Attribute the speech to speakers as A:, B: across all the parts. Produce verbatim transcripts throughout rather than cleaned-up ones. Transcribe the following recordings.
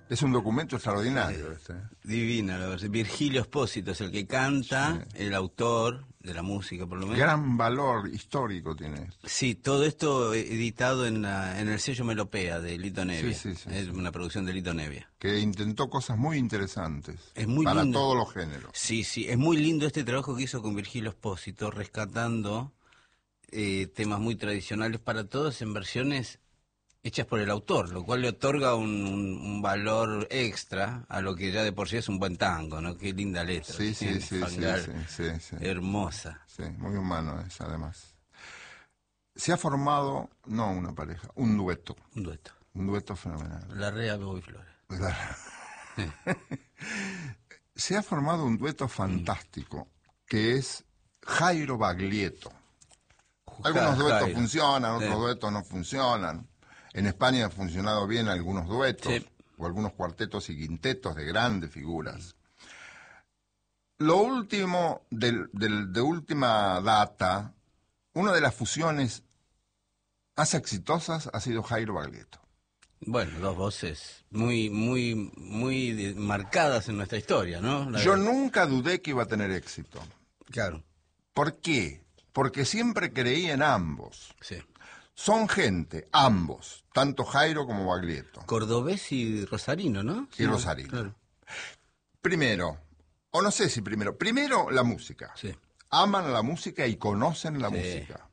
A: Es un documento extraordinario. Sí. Este.
B: Divina la versión. Virgilio Espósito es el que canta, sí. El autor de la música, por lo menos.
A: Gran valor histórico tiene esto.
B: Sí, todo esto editado en, la, en el sello Melopea de Lito Nevia.
A: Sí, sí, sí,
B: es
A: sí.
B: una producción de Lito Nevia.
A: Que intentó cosas muy interesantes.
B: Es muy
A: para
B: lindo.
A: todos los géneros.
B: Sí, sí, es muy lindo este trabajo que hizo con Virgilio Espósito, rescatando eh, temas muy tradicionales para todos en versiones hechas por el autor, lo cual le otorga un, un, un valor extra a lo que ya de por sí es un buen tango, ¿no? Qué linda letra.
A: Sí, sí, sí, sí, sí, sí, sí.
B: Hermosa.
A: Sí, muy humano es, además. Se ha formado, no una pareja, un dueto.
B: Un dueto.
A: Un dueto fenomenal.
B: Larrea, Bebo y Flores.
A: La... Se ha formado un dueto fantástico, que es Jairo Baglietto. Algunos duetos Jairo. funcionan, otros sí. duetos no funcionan. En España han funcionado bien algunos duetos, sí. o algunos cuartetos y quintetos de grandes figuras. Lo último, del, del, de última data, una de las fusiones más exitosas ha sido Jairo Baglietto.
B: Bueno, dos voces muy, muy, muy marcadas en nuestra historia, ¿no? La
A: Yo
B: de...
A: nunca dudé que iba a tener éxito.
B: Claro.
A: ¿Por qué? Porque siempre creí en ambos.
B: Sí.
A: Son gente, ambos, tanto Jairo como Baglietto.
B: Cordobés y rosarino, ¿no?
A: Y sí, rosarino. Claro. Primero, o no sé si primero, primero la música.
B: Sí.
A: Aman la música y conocen la sí. música.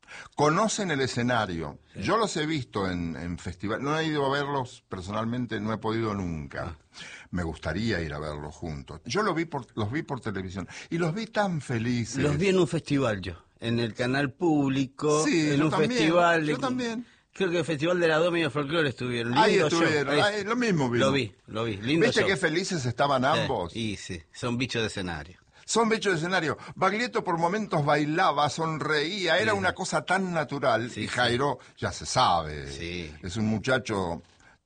A: Conocen el escenario. Sí. Yo los he visto en, en festivales. No he ido a verlos personalmente, no he podido nunca. Ah. Me gustaría ir a verlos juntos. Yo los vi por, los vi por televisión y los vi tan felices.
B: Los vi en un festival yo, en el canal público,
A: sí,
B: en un
A: también,
B: festival.
A: Yo
B: de,
A: también.
B: Creo que el Festival de la Doma y el Folclore estuvieron.
A: Lindo ahí estuvieron, show. Ahí, lo mismo vi.
B: Lo vi, lo vi. Lindo
A: ¿Viste
B: show.
A: qué felices estaban ambos?
B: Sí, y sí, son bichos de escenario.
A: Son bichos de escenario. Baglietto por momentos bailaba, sonreía, era sí. una cosa tan natural. Sí, y Jairo, sí. ya se sabe,
B: sí.
A: es un muchacho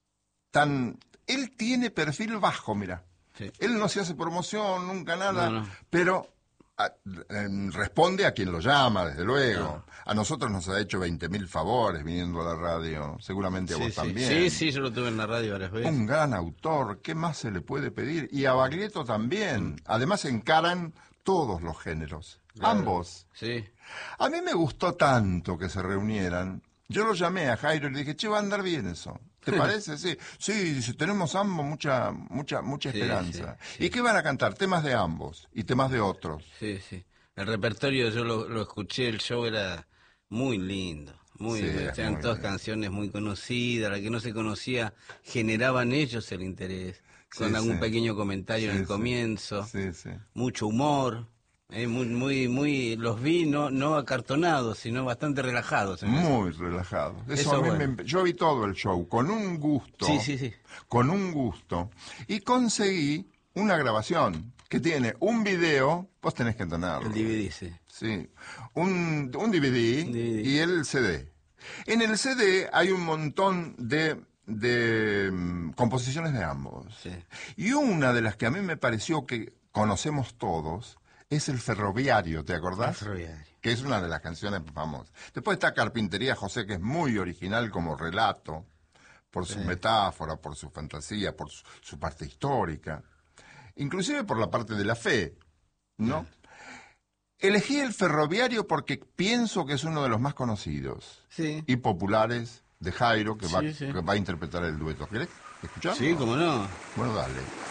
A: tan... Él tiene perfil bajo, mira. Sí. Él no se hace promoción, nunca nada, no, no. pero a, eh, responde a quien lo llama, desde luego. No. A nosotros nos ha hecho veinte mil favores viniendo a la radio, seguramente a
B: sí,
A: vos
B: sí.
A: también.
B: Sí, sí, yo lo tuve en la radio varias veces.
A: Un gran autor, ¿qué más se le puede pedir? Y a Baglietto también. Mm. Además encaran todos los géneros, claro. ambos.
B: Sí.
A: A mí me gustó tanto que se reunieran. Yo lo llamé a Jairo y le dije, che, va a andar bien eso. ¿Te parece? Sí, sí, dice, tenemos ambos mucha, mucha, mucha sí, esperanza. Sí, sí. ¿Y qué van a cantar? Temas de ambos y temas de otros.
B: Sí, sí. El repertorio yo lo, lo escuché, el show era muy lindo, muy
A: sí,
B: lindo. Eran todas lindo. Canciones muy conocidas, la que no se conocía generaban ellos el interés. Con sí, algún sí. pequeño comentario sí, en el comienzo,
A: sí, sí.
B: mucho humor. Eh, muy, muy, muy, los vi no, no acartonados, sino bastante relajados.
A: Muy eso. relajados. Eso, eso a mí bueno. me, yo vi todo el show con un gusto.
B: Sí, sí, sí.
A: Con un gusto. Y conseguí una grabación que tiene un video, vos tenés que entenderlo.
B: El D V D, sí.
A: Sí. Un, un D V D, D V D y el C D. En el C D hay un montón de, de um, composiciones de ambos.
B: Sí.
A: Y una de las que a mí me pareció que conocemos todos es El Ferroviario, ¿te acordás?
B: El Ferroviario.
A: Que es una de las canciones famosas. Después está Carpintería José, que es muy original como relato, por su sí. metáfora, por su fantasía, por su, su parte histórica, inclusive por la parte de la fe, ¿no? Sí. Elegí El Ferroviario porque pienso que es uno de los más conocidos
B: sí.
A: y populares de Jairo, que,
B: sí,
A: va,
B: sí.
A: que va a interpretar el dueto. ¿Querés escucharlo?
B: Sí, cómo no.
A: Bueno, dale.